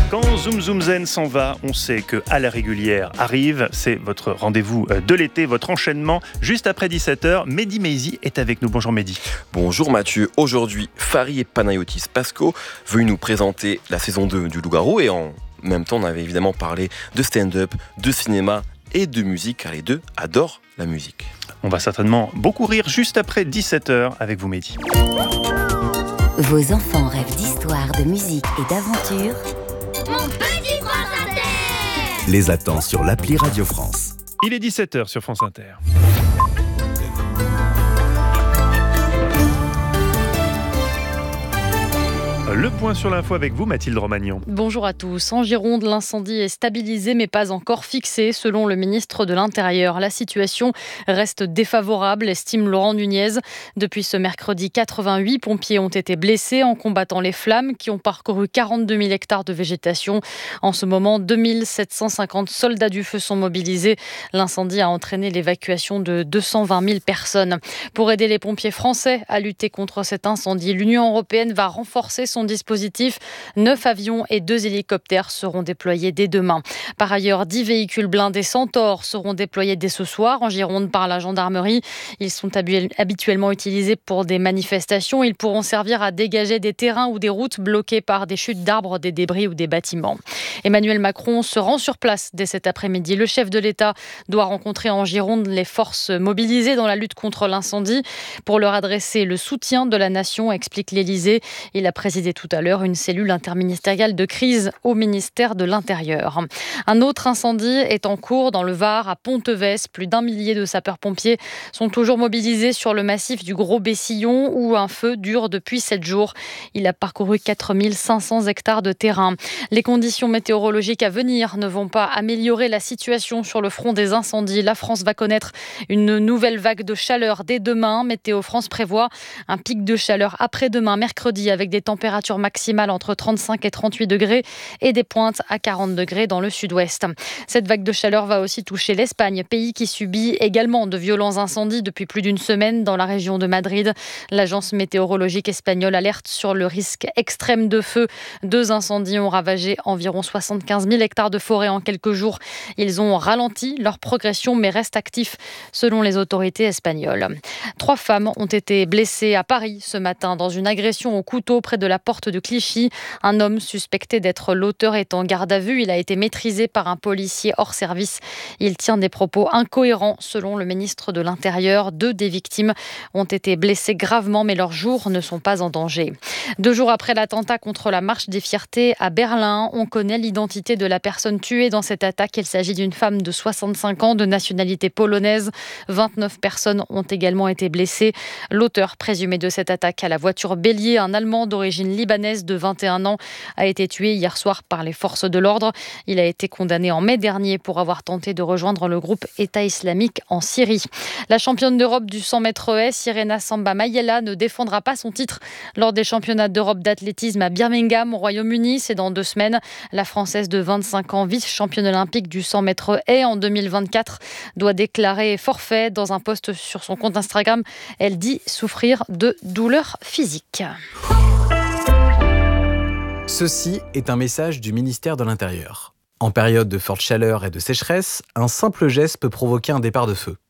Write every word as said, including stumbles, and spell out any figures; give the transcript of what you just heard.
Quand Zoom Zoom Zen s'en va, on sait que À la régulière arrive. C'est votre rendez-vous de l'été, votre enchaînement. Juste après dix-sept heures, Mehdi Maizi est avec nous. Bonjour Mehdi. Bonjour Mathieu. Aujourd'hui, Fari et Panayotis Pasco venus nous présenter la saison deux du Loup-Garou. Et en même temps, on avait évidemment parlé de stand-up, de cinéma et de musique, car les deux adorent la musique. On va certainement beaucoup rire juste après dix-sept heures avec vous Mehdi. Vos enfants rêvent d'histoire, de musique et d'aventure. Mon petit France Inter! Les attend sur l'appli Radio France. Il est dix-sept heures sur France Inter. Le point sur l'info avec vous, Mathilde Romagnon. Bonjour à tous. En Gironde, l'incendie est stabilisé mais pas encore fixé. Selon le ministre de l'Intérieur, la situation reste défavorable, estime Laurent Nunez. Depuis ce mercredi, quatre-vingt-huit pompiers ont été blessés en combattant les flammes qui ont parcouru quarante-deux mille hectares de végétation. En ce moment, deux mille sept cent cinquante soldats du feu sont mobilisés. L'incendie a entraîné l'évacuation de deux cent vingt mille personnes. Pour aider les pompiers français à lutter contre cet incendie, l'Union européenne va renforcer son dispositif. Neuf avions et deux hélicoptères seront déployés dès demain. Par ailleurs, dix véhicules blindés Centaure seront déployés dès ce soir en Gironde par la gendarmerie. Ils sont habituellement utilisés pour des manifestations. Ils pourront servir à dégager des terrains ou des routes bloquées par des chutes d'arbres, des débris ou des bâtiments. Emmanuel Macron se rend sur place dès cet après-midi. Le chef de l'État doit rencontrer en Gironde les forces mobilisées dans la lutte contre l'incendie pour leur adresser le soutien de la nation, explique l'Élysée. Il a présidé tout à l'heure une cellule interministérielle de crise au ministère de l'Intérieur. Un autre incendie est en cours dans le Var, à Pontevès. Plus d'un millier de sapeurs-pompiers sont toujours mobilisés sur le massif du Gros Bessillon où un feu dure depuis sept jours. Il a parcouru quatre mille cinq cents hectares de terrain. Les conditions météorologiques à venir ne vont pas améliorer la situation sur le front des incendies. La France va connaître une nouvelle vague de chaleur dès demain. Météo France prévoit un pic de chaleur après-demain, mercredi, avec des températures maximale entre trente-cinq et trente-huit degrés et des pointes à quarante degrés dans le sud-ouest. Cette vague de chaleur va aussi toucher l'Espagne, pays qui subit également de violents incendies depuis plus d'une semaine dans la région de Madrid. L'agence météorologique espagnole alerte sur le risque extrême de feu. Deux incendies ont ravagé environ soixante-quinze mille hectares de forêt en quelques jours. Ils ont ralenti leur progression mais restent actifs selon les autorités espagnoles. Trois femmes ont été blessées à Paris ce matin dans une agression au couteau près de la porte de Clichy. Un homme suspecté d'être l'auteur est en garde à vue. Il a été maîtrisé par un policier hors service. Il tient des propos incohérents selon le ministre de l'Intérieur. Deux des victimes ont été blessées gravement mais leurs jours ne sont pas en danger. Deux jours après l'attentat contre la Marche des Fiertés à Berlin, on connaît l'identité de la personne tuée dans cette attaque. Il s'agit d'une femme de soixante-cinq ans de nationalité polonaise. vingt-neuf personnes ont également été blessées. L'auteur présumé de cette attaque à la voiture bélier, un Allemand d'origine libanaise de vingt et un ans, a été tué hier soir par les forces de l'ordre. Il a été condamné en mai dernier pour avoir tenté de rejoindre le groupe État islamique en Syrie. La championne d'Europe du cent mètres haies, Irena Samba Mayela, ne défendra pas son titre lors des championnats d'Europe d'athlétisme à Birmingham, au Royaume-Uni. C'est dans deux semaines. La Française de vingt-cinq ans, vice-championne olympique du cent mètres haies en deux mille vingt-quatre, doit déclarer forfait. Dans un post sur son compte Instagram, elle dit souffrir de douleurs physiques. Ceci est un message du ministère de l'Intérieur. En période de forte chaleur et de sécheresse, un simple geste peut provoquer un départ de feu.